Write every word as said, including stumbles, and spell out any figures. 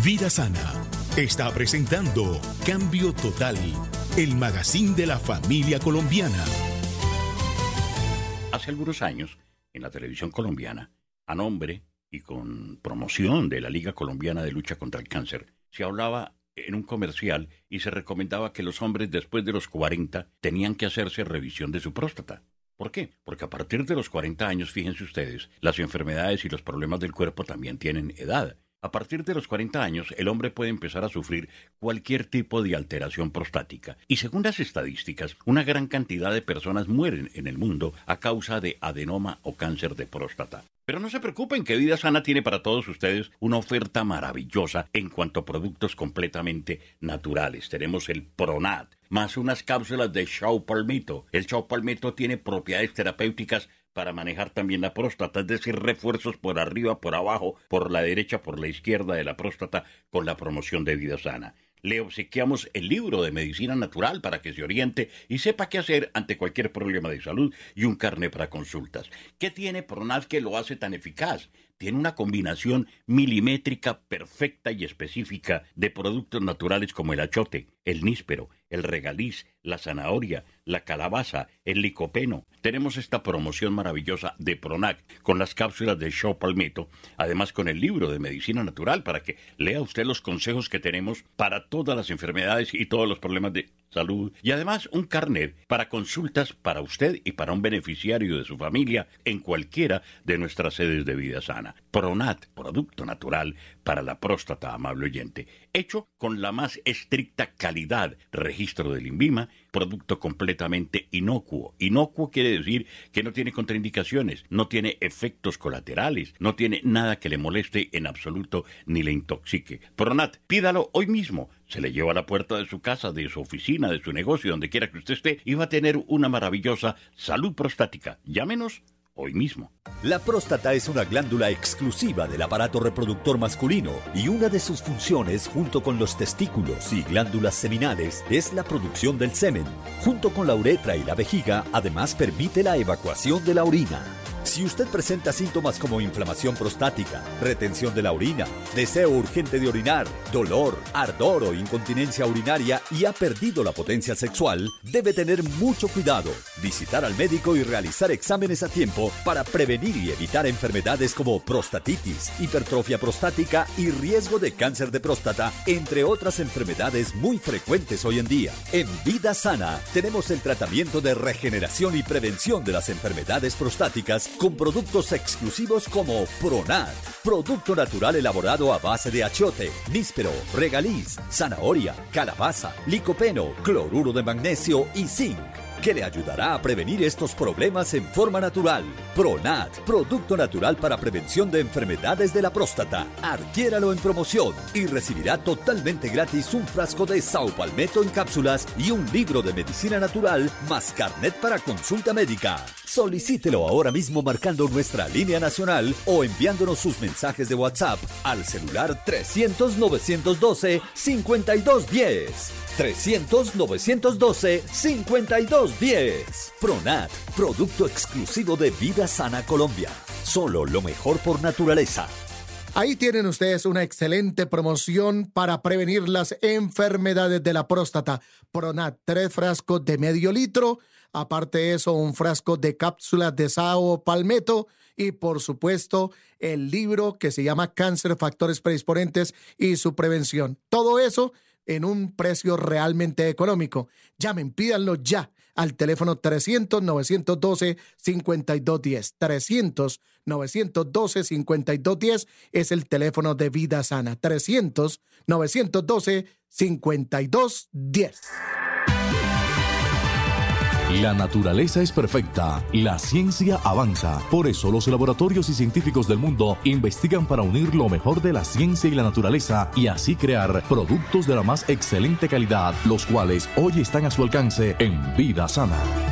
Vida Sana está presentando Cambio Total, el magazine de la familia colombiana. Hace algunos años, en la televisión colombiana, a nombre y con promoción de la Liga Colombiana de Lucha contra el Cáncer, se hablaba en un comercial y se recomendaba que los hombres después de los cuarenta tenían que hacerse revisión de su próstata. ¿Por qué? Porque a partir de los cuarenta años, fíjense ustedes, las enfermedades y los problemas del cuerpo también tienen edad. A partir de los cuarenta años, el hombre puede empezar a sufrir cualquier tipo de alteración prostática. Y según las estadísticas, una gran cantidad de personas mueren en el mundo a causa de adenoma o cáncer de próstata. Pero no se preocupen, que Vida Sana tiene para todos ustedes una oferta maravillosa en cuanto a productos completamente naturales. Tenemos el Pronat, más unas cápsulas de Shao Palmito. El Shao Palmito tiene propiedades terapéuticas para manejar también la próstata, es decir, refuerzos por arriba, por abajo, por la derecha, por la izquierda de la próstata, con la promoción de Vida Sana. Le obsequiamos el libro de medicina natural para que se oriente y sepa qué hacer ante cualquier problema de salud y un carnet para consultas. ¿Qué tiene Pronat que lo hace tan eficaz? Tiene una combinación milimétrica perfecta y específica de productos naturales como el achote, el níspero, el regaliz, la zanahoria, la calabaza, el licopeno. Tenemos esta promoción maravillosa de Pronat con las cápsulas de Shao Palmetto, además con el libro de medicina natural para que lea usted los consejos que tenemos para todas las enfermedades y todos los problemas de salud, y además un carnet para consultas para usted y para un beneficiario de su familia en cualquiera de nuestras sedes de Vida Sana. Pronat, producto natural para la próstata, amable oyente, hecho con la más estricta calidad, registro del INVIMA, producto completamente inocuo. Inocuo quiere decir que no tiene contraindicaciones, no tiene efectos colaterales, no tiene nada que le moleste en absoluto ni le intoxique. Pronat, pídalo hoy mismo. Se le lleva a la puerta de su casa, de su oficina, de su negocio, donde quiera que usted esté, y va a tener una maravillosa salud prostática. Llámenos hoy mismo. La próstata es una glándula exclusiva del aparato reproductor masculino y una de sus funciones, junto con los testículos y glándulas seminales, es la producción del semen. Junto con la uretra y la vejiga, además permite la evacuación de la orina. Si usted presenta síntomas como inflamación prostática, retención de la orina, deseo urgente de orinar, dolor, ardor o incontinencia urinaria y ha perdido la potencia sexual, debe tener mucho cuidado, visitar al médico y realizar exámenes a tiempo para prevenir y evitar enfermedades como prostatitis, hipertrofia prostática y riesgo de cáncer de próstata, entre otras enfermedades muy frecuentes hoy en día. En Vida Sana tenemos el tratamiento de regeneración y prevención de las enfermedades prostáticas con productos exclusivos como Pronat, producto natural elaborado a base de achiote, níspero, regaliz, zanahoria, calabaza, licopeno, cloruro de magnesio y zinc, que le ayudará a prevenir estos problemas en forma natural. Pronat, producto natural para prevención de enfermedades de la próstata. Adquiéralo en promoción y recibirá totalmente gratis un frasco de Shao Palmetto en cápsulas y un libro de medicina natural más carnet para consulta médica. Solicítelo ahora mismo marcando nuestra línea nacional o enviándonos sus mensajes de WhatsApp al celular trescientos, novecientos doce, cincuenta y dos diez. trescientos, novecientos doce, cincuenta y dos diez. Pronat, producto exclusivo de Vida Sana Colombia. Solo lo mejor por naturaleza. Ahí tienen ustedes una excelente promoción para prevenir las enfermedades de la próstata. Pronat, tres frascos de medio litro. Aparte de eso, un frasco de cápsulas de Shao Palmetto y, por supuesto, el libro que se llama Cáncer, Factores Predisponentes y su Prevención. Todo eso en un precio realmente económico. Llamen, pídanlo ya al teléfono trescientos, novecientos doce, cincuenta y dos diez. trescientos, novecientos doce, cincuenta y dos diez es el teléfono de Vida Sana. trescientos, novecientos doce, cincuenta y dos diez. La naturaleza es perfecta, la ciencia avanza. Por eso los laboratorios y científicos del mundo investigan para unir lo mejor de la ciencia y la naturaleza y así crear productos de la más excelente calidad, los cuales hoy están a su alcance en Vida Sana.